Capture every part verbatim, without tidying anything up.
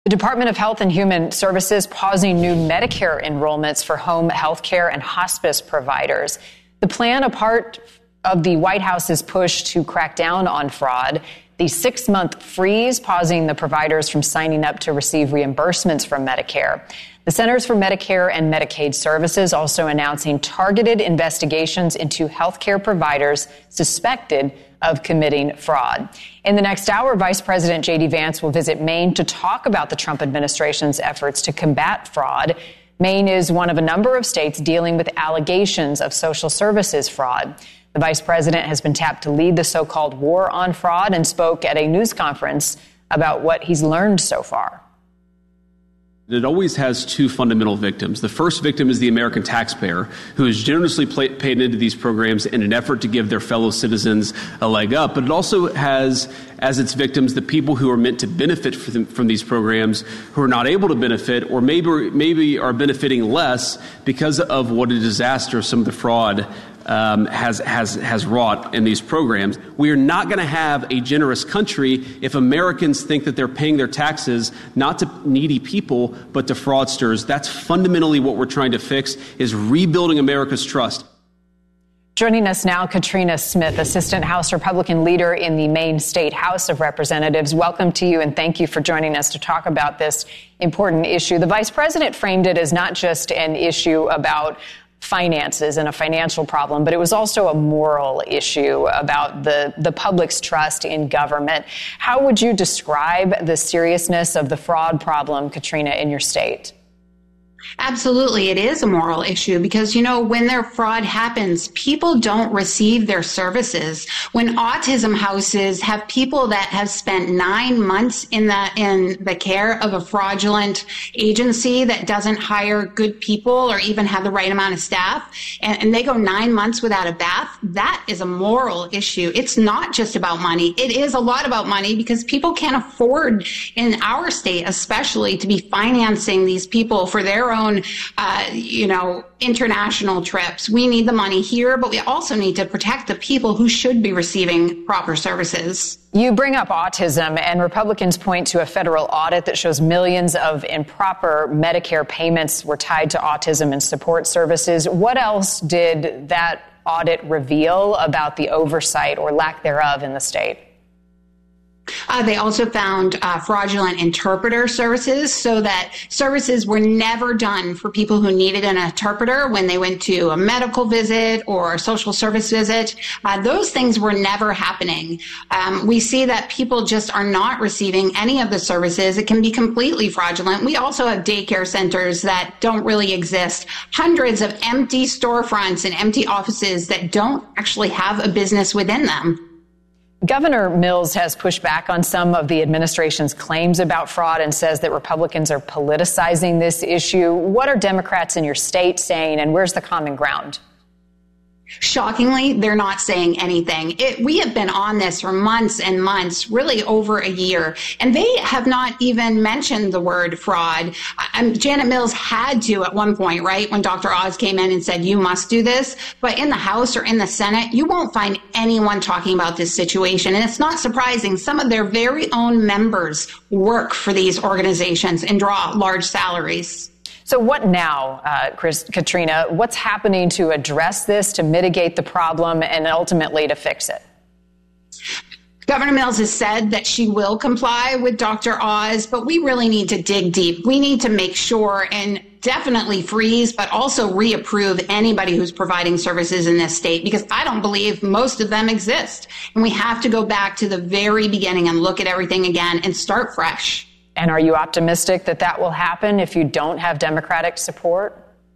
The Department of Health and Human Services pausing new Medicare enrollments for home health care and hospice providers. The plan, a part of the White House's push to crack down on fraud. The six-month freeze pausing the providers from signing up to receive reimbursements from Medicare. The Centers for Medicare and Medicaid Services also announcing targeted investigations into healthcare providers suspected of committing fraud. In the next hour, Vice President J D Vance will visit Maine to talk about the Trump administration's efforts to combat fraud. Maine is one of a number of states dealing with allegations of social services fraud. The vice president has been tapped to lead the so-called war on fraud and spoke at a news conference about what he's learned so far. It always has two fundamental victims. The first victim is the American taxpayer, who is generously paid into these programs in an effort to give their fellow citizens a leg up. But it also has as its victims the people who are meant to benefit from, from these programs, who are not able to benefit, or maybe maybe are benefiting less because of what a disaster some of the fraud Um, has has has wrought in these programs. We are not going to have a generous country if Americans think that they're paying their taxes not to needy people but to fraudsters. That's fundamentally what we're trying to fix, is rebuilding America's trust. Joining us now, Katrina Smith, Assistant House Republican Leader in the Maine State House of Representatives. Welcome to you, and thank you for joining us to talk about this important issue. The Vice President framed it as not just an issue about finances and a financial problem, but it was also a moral issue about the, the public's trust in government. How would you describe the seriousness of the fraud problem, Katrina, in your state? Absolutely. It is a moral issue because, you know, when their fraud happens, people don't receive their services. When autism houses have people that have spent nine months in the, in the care of a fraudulent agency that doesn't hire good people or even have the right amount of staff, and, and they go nine months without a bath, that is a moral issue. It's not just about money. It is a lot about money because people can't afford, in our state especially, to be financing these people for their own, uh, you know, international trips. We need the money here, but we also need to protect the people who should be receiving proper services. You bring up autism, and Republicans point to a federal audit that shows millions of improper Medicare payments were tied to autism and support services. What else did that audit reveal about the oversight or lack thereof in the state? Uh, they also found uh, fraudulent interpreter services, so that services were never done for people who needed an interpreter when they went to a medical visit or a social service visit. Uh, those things were never happening. Um, we see that people just are not receiving any of the services. It can be completely fraudulent. We also have daycare centers that don't really exist, hundreds of empty storefronts and empty offices that don't actually have a business within them. Governor Mills has pushed back on some of the administration's claims about fraud and says that Republicans are politicizing this issue. What are Democrats in your state saying, and where's the common ground? Shockingly, they're not saying anything. It, we have been on this for months and months, really over a year, and they have not even mentioned the word fraud. Um, Janet Mills had to at one point, right, when Doctor Oz came in and said, you must do this. But in the House or in the Senate, you won't find anyone talking about this situation. And it's not surprising. Some of their very own members work for these organizations and draw large salaries. So what now, uh, Chris, Katrina? What's happening to address this, to mitigate the problem, and ultimately to fix it? Governor Mills has said that she will comply with Doctor Oz, but we really need to dig deep. We need to make sure and definitely freeze, but also reapprove anybody who's providing services in this state, because I don't believe most of them exist. And we have to go back to the very beginning and look at everything again and start fresh. And are you optimistic that that will happen if you don't have Democratic support?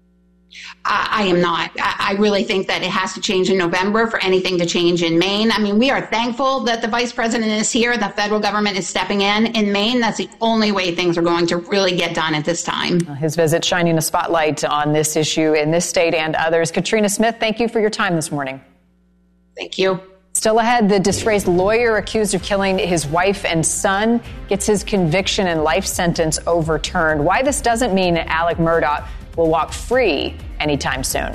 I, I am not. I, I really think that it has to change in November for anything to change in Maine. I mean, we are thankful that the vice president is here. The federal government is stepping in. In Maine, that's the only way things are going to really get done at this time. His visit shining a spotlight on this issue in this state and others. Katrina Smith, thank you for your time this morning. Thank you. Still ahead, the disgraced lawyer accused of killing his wife and son gets his conviction and life sentence overturned. Why this doesn't mean Alec Murdaugh will walk free anytime soon.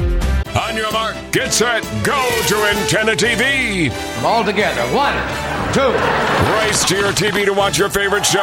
On your mark, get set, go to Antenna T V. All together, one, two. Race to your T V to watch your favorite show.